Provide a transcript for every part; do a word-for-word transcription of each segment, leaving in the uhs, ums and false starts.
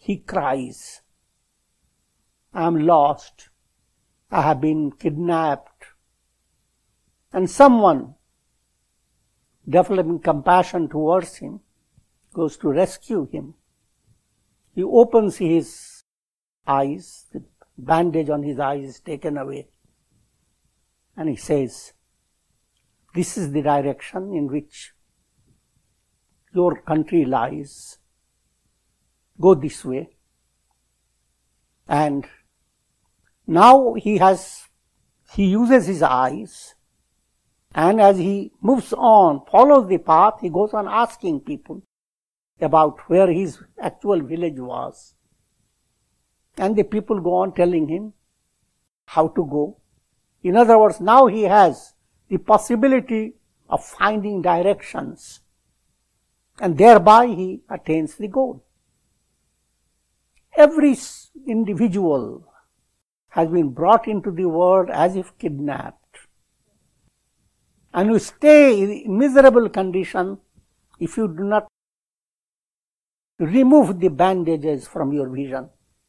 he cries, I am lost, I have been kidnapped. And someone, developing compassion towards him, goes to rescue him. He opens his eyes, the bandage on his eyes is taken away, and he says, this is the direction in which your country lies. Go this way. And now he has, he uses his eyes, and as he moves on, follows the path, he goes on asking people about where his actual village was. And the people go on telling him how to go. In other words, now he has the possibility of finding directions, and thereby he attains the goal. Every individual has been brought into the world as if kidnapped. And you stay in miserable condition if you do not remove the bandages from your vision.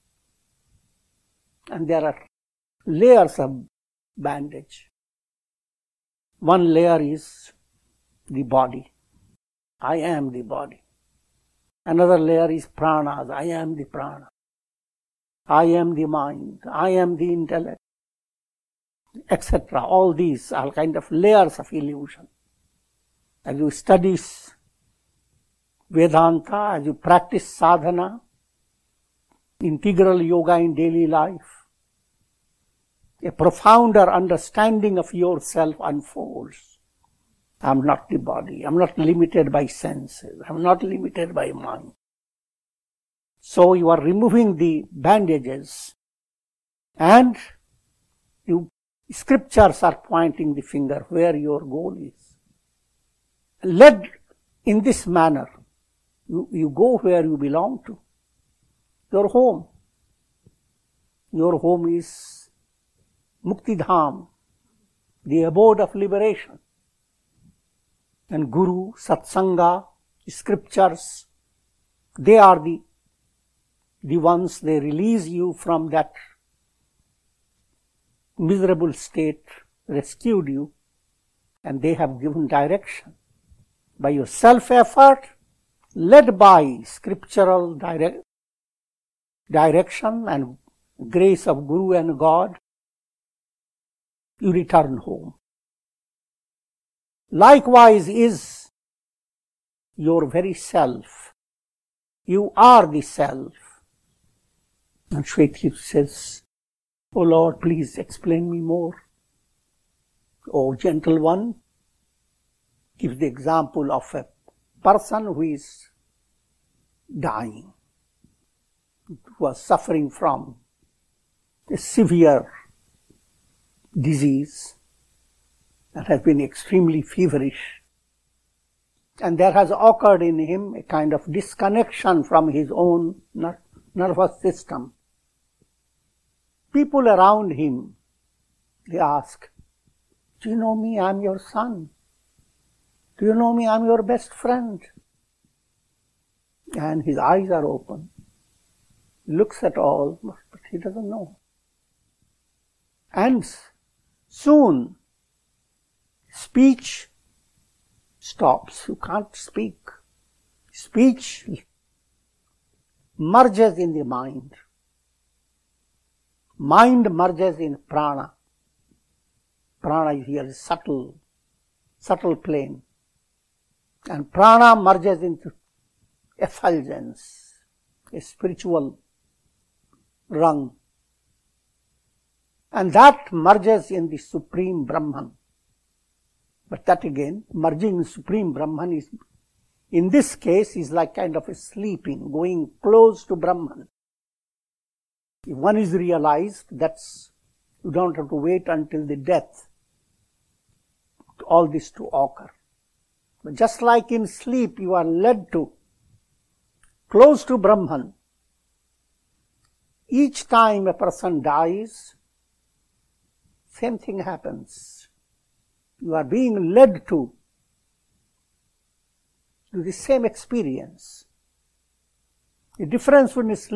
And there are layers of bandage. One layer is the body. I am the body. Another layer is pranas. I am the prana. I am the mind. I am the intellect, et cetera. All these are kind of layers of illusion. As you study Vedanta, as you practice sadhana, integral yoga in daily life, a profounder understanding of yourself unfolds. I am not the body. I am not limited by senses. I am not limited by mind. So you are removing the bandages, and you, scriptures are pointing the finger where your goal is. Led in this manner, you, you go where you belong to. Your home. Your home is Muktidham, the abode of liberation. And Guru, Satsanga, scriptures, they are the, the ones, they release you from that miserable state, rescued you, and they have given direction. By your self-effort, led by scriptural direct, direction and grace of Guru and God, you return home. Likewise is your very self. You are the self. And Shweta says, O Lord, please explain me more. O gentle one, gives the example of a person who is dying, who was suffering from a severe disease that has been extremely feverish. And there has occurred in him a kind of disconnection from his own ner- nervous system. People around him, they ask, do you know me? I'm your son. Do you know me? I'm your best friend. And his eyes are open. He looks at all, but he doesn't know. And soon, speech stops. You can't speak. Speech merges in the mind. Mind merges in prana. Prana is here subtle, subtle plane. And prana merges into effulgence, a spiritual rung. And that merges in the Supreme Brahman. But that again, merging in Supreme Brahman is, in this case, is like kind of a sleeping, going close to Brahman. If one is realized, that's, you don't have to wait until the death, all this to occur. But just like in sleep, you are led to close to Brahman. Each time a person dies, same thing happens. You are being led to, to the same experience. The difference when you sleep